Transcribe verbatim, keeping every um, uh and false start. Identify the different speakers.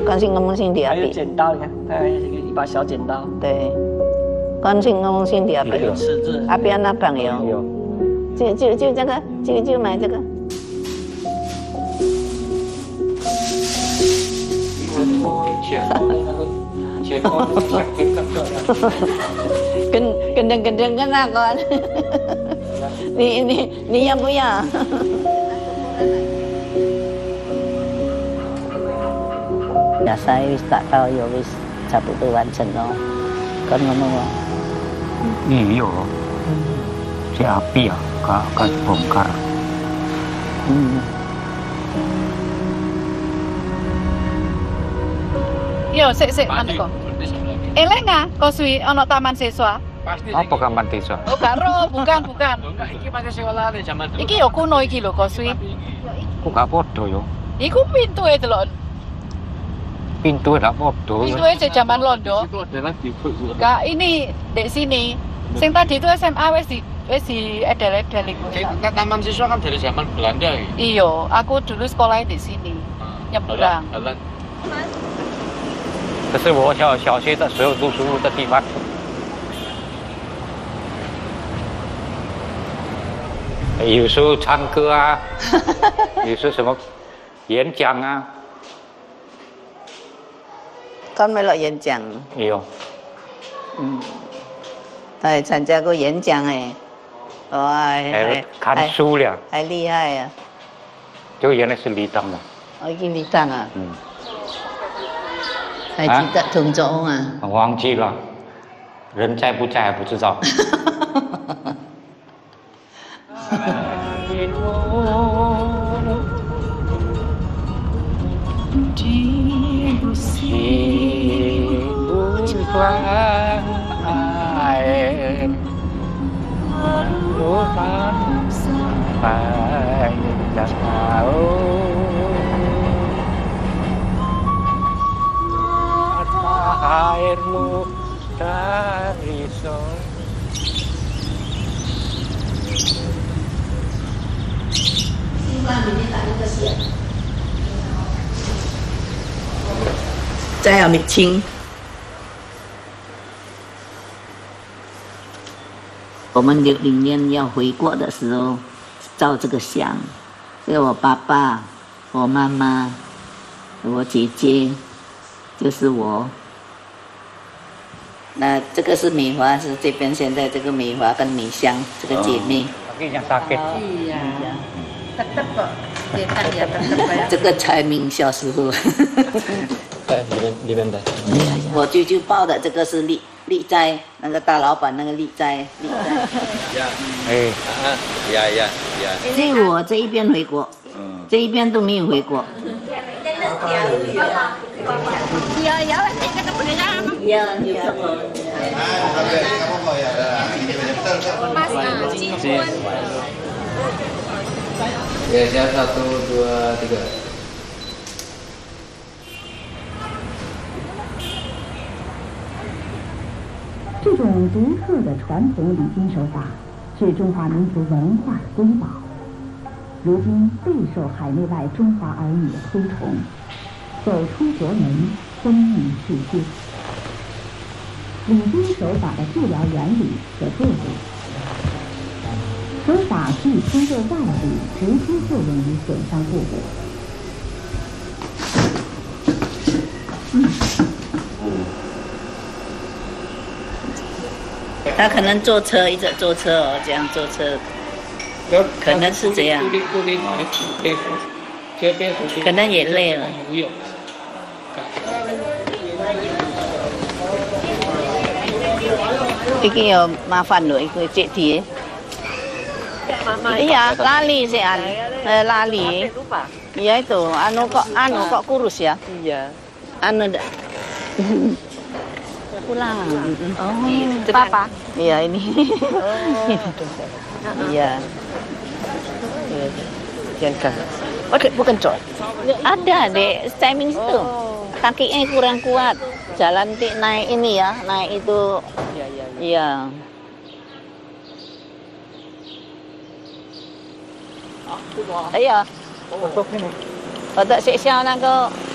Speaker 1: 干性公性第二
Speaker 2: 还有
Speaker 1: 笔。
Speaker 2: 剪刀，你看，它还有一把小剪刀。
Speaker 1: 对，干性公性第二笔。
Speaker 2: 还有尺子。
Speaker 1: 阿边那朋友。
Speaker 3: 有。
Speaker 1: 就就就这个，就就买这个。跟跟着跟着跟那个，你你你要不要？Ya saya wis tak tahu ya wis cabut wajan no. Kan ngono wae.
Speaker 3: Iya. Si api ya, gak gak bongkar.
Speaker 1: Hmm.
Speaker 4: Yo, sik sik anu kok. Eleng ah, Koswi ono taman siswa.
Speaker 3: Apa taman desa?
Speaker 4: Oh, karo, bukan, bukan.
Speaker 2: Iki pakai sekolah nih zaman dulu.
Speaker 4: Iki yo kuno iki lho, Koswi.
Speaker 3: Kok gak podo yo?
Speaker 4: Iku pintuke delok.
Speaker 3: Pintu gak podo.
Speaker 4: Pintuke cek zaman Londo.
Speaker 2: Itu adalah di
Speaker 4: Kak, ini dek sini. Sing tadi itu S M A wes di wes di edel-edel iku.
Speaker 2: Taman siswa kan dari zaman Belanda ya.
Speaker 4: Iya, aku dulu sekolahnya di sini. Nyebrang.
Speaker 3: 这是我小小学的时候读书的地方。有时候唱歌啊，有时候什么演讲啊。
Speaker 1: Con mới là演讲。
Speaker 3: 有。
Speaker 1: 嗯。他参加过演讲哎，哇，
Speaker 3: 还看书了，
Speaker 1: 还厉害呀！
Speaker 3: 就原来是李当嘛。
Speaker 1: 哦，已经李当啊。
Speaker 3: 嗯。
Speaker 1: 还记得同州啊？
Speaker 3: 忘记了，人在不在还不知道。Airmu dari sol。
Speaker 1: 再有米青。我们六零年要回国的时候，照这个相，这我爸爸、我妈妈、我姐姐，就是我。那这个是美华，是这边现在这个美华跟美香这个姐妹。
Speaker 3: Kakinya sakit。
Speaker 4: iya。tetep kok，kita ya tetep ya。
Speaker 1: 这个才明小时候。
Speaker 2: 在里面里面的。
Speaker 1: 我舅舅报的这个是利利斋，那个大老板那个利斋利斋。
Speaker 3: 哎。
Speaker 2: 啊，呀呀呀。
Speaker 1: 这我这一边回国，这一边都没有回国。
Speaker 4: Iya, iya, kita kebenaran apa?
Speaker 1: Iya, iya.
Speaker 4: Mas Cipun.
Speaker 2: Ya, siap satu, dua, tiga.
Speaker 5: 这种独特的传统礼金手法是中华民族文化的瑰宝，如今备受海内外中华儿女的推崇。走出国门，风靡世界。礼金手法的治疗原理和作用，手法可以通过外力直接作用于损伤部位。嗯。
Speaker 1: 他可能坐车，一直坐车哦，这样坐车，可能是这样，可能也累了。Iki ya maafan loh, itu cek dia. Iya, lali sih an, eh, lali. Iya itu, anu kok, anu kok kurus ya? Iya. Anu dah. Pulang. Oh, itu papa. Iya ini. Iya. Jangan. Oh, bukan cowok. Ada dek, timing itu. Kakinya kurang kuat. Jalan tik naik ini ya, naik itu. Iya, iya. Iya. Iya. Untuk sik xiao 那个